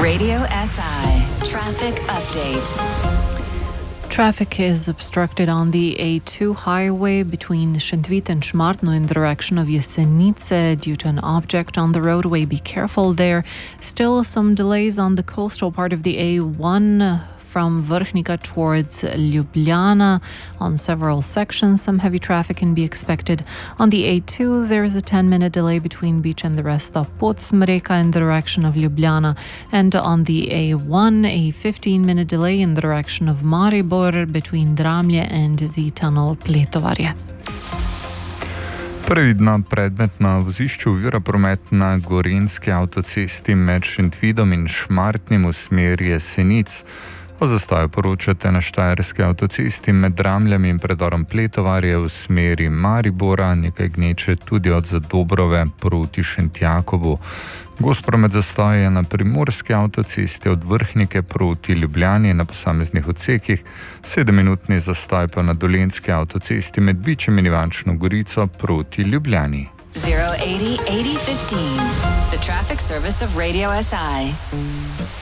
Radio SI traffic update. Traffic is obstructed on the A2 highway between Šentvid and Šmartno in the direction of Jesenice due to an object on the roadway. Be careful there. Still some delays on the coastal part of the A1 from Vrhnika towards Ljubljana on several sections. Some heavy traffic can be expected. On the A2, there is a 10-minute delay between Beach and the rest of Podsmreka in the direction of Ljubljana. And on the A1, a 15-minute delay in the direction of Maribor between Dramlje and the tunnel Pletovarje. Previdna predmet na vozišču ovira promet na Gorenjski avtocesti med Šentvidom in Šmartnim v smeri Jesenic. O zastoju poročate na Štajerski avtocesti med Dramljami in predorom Pletovarje v smeri Maribora, nekaj gneče tudi od Zadobrove proti Šentjakobu. Gost promet zastoja je na Primorski avtocesti od Vrhnike proti Ljubljani na posameznih odsekih, 7-minutni zastoj pa na Dolenjski avtocesti med Bičem in Ivančno Gorico proti Ljubljani. 080 80 15. The traffic service of Radio SI.